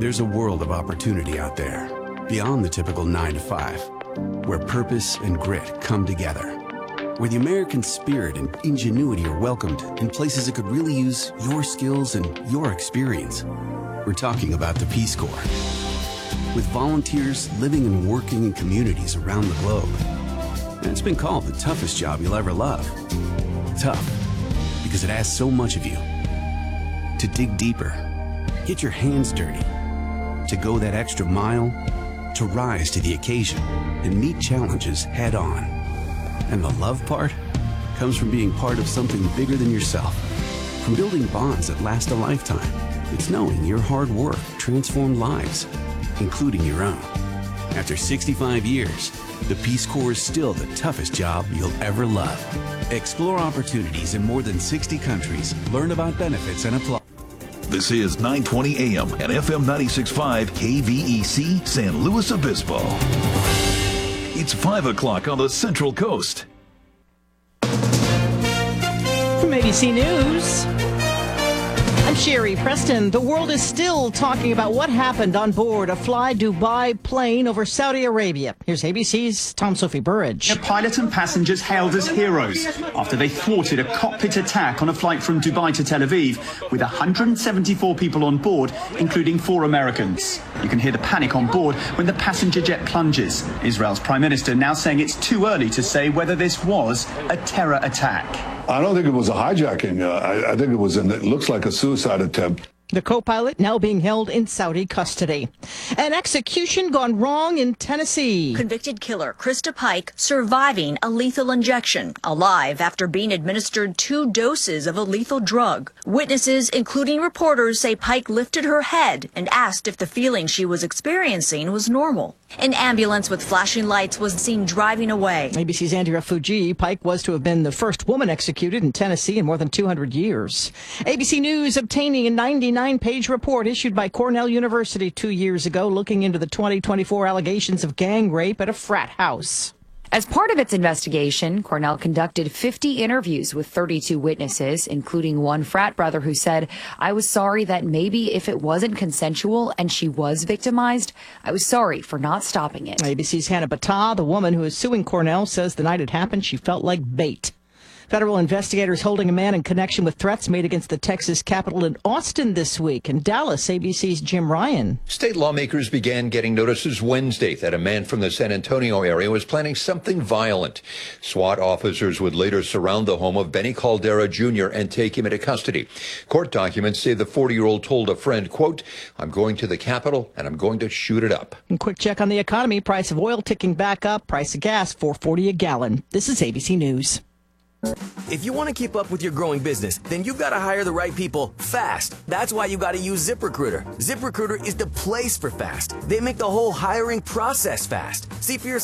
There's a world of opportunity out there, beyond the typical 9 to 5, where purpose and grit come together, where the American spirit and ingenuity are welcomed in places that could really use your skills and your experience. We're talking about the Peace Corps, with volunteers living and working in communities around the globe. And it's been called the toughest job you'll ever love. Tough, because it asks so much of you. To dig deeper, get your hands dirty, to go that extra mile, to rise to the occasion and meet challenges head on. And the love part comes from being part of something bigger than yourself, from building bonds that last a lifetime. It's knowing your hard work transformed lives, including your own. After 65 years, the Peace Corps is still the toughest job you'll ever love. Explore opportunities in more than 60 countries. Learn about benefits and apply. This is 920 AM and FM 96.5 KVEC San Luis Obispo. It's 5 o'clock on the Central Coast. From ABC News, I'm Sherry Preston. The world is still talking about what happened on board a Fly Dubai plane over Saudi Arabia. Here's ABC's Tom Sophie Burridge. The pilot and passengers hailed as heroes after they thwarted a cockpit attack on a flight from Dubai to Tel Aviv with 174 people on board, including 4 Americans. You can hear the panic on board when the passenger jet plunges. Israel's Prime Minister now saying it's too early to say whether this was a terror attack. I don't think it was a hijacking. I think it looks like a suicide attempt. The co-pilot now being held in Saudi custody. An execution gone wrong in Tennessee. Convicted killer Krista Pike surviving a lethal injection, alive after being administered 2 doses of a lethal drug. Witnesses, including reporters, say Pike lifted her head and asked if the feeling she was experiencing was normal. An ambulance with flashing lights was seen driving away. ABC's Andrea Fuji. Pike was to have been the first woman executed in Tennessee in more than 200 years. ABC News obtaining a 99-page report issued by Cornell University 2 years ago looking into the 2024 allegations of gang rape at a frat house. As part of its investigation, Cornell conducted 50 interviews with 32 witnesses, including one frat brother who said, "I was sorry that maybe if it wasn't consensual and she was victimized, I was sorry for not stopping it." ABC's Hannah Battah, the woman who is suing Cornell, says the night it happened, she felt like bait. Federal investigators holding a man in connection with threats made against the Texas Capitol in Austin this week. In Dallas, ABC's Jim Ryan. State lawmakers began getting notices Wednesday that a man from the San Antonio area was planning something violent. SWAT officers would later surround the home of Benny Caldera Jr. and take him into custody. Court documents say the 40-year-old told a friend, quote, "I'm going to the Capitol and I'm going to shoot it up." And quick check on the economy. Price of oil ticking back up. Price of gas, $4.40 a gallon. This is ABC News. If you want to keep up with your growing business, then you've got to hire the right people fast. That's why you got to use ZipRecruiter. ZipRecruiter is the place for fast. They make the whole hiring process fast. See for yourself.